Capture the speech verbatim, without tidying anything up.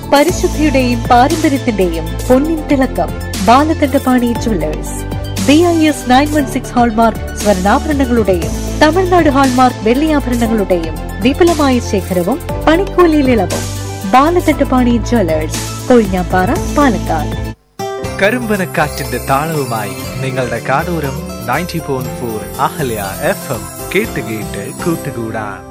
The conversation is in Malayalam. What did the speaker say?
പരിശുദ്ധിയുടെയും പാരമ്പര്യത്തിന്റെയും പൊന്നിൻ തിളക്കം. Balakandapani jewellers. B I S nine one six hallmark സ്വർണ്ണാഭരണങ്ങളുടെയും Tamil Nadu hallmark വെള്ളിയാഭരണങ്ങളുടെയും വിപുലമായ ശേഖരവും പണിക്കൂലിയിൽ ഇളവും. ബാലകണ്ഠപാണി ജുവല്ലേഴ്സ്, കൊഴിഞ്ഞാപ്പാറ, പാലക്കാട്. കരിമ്പനക്കാറ്റിന്റെ താളവുമായി നിങ്ങളുടെ കാടൂരം ninety point four Ahalya F M കേട്ട് കേട്ട് കൂട്ടുകൂടാൻ.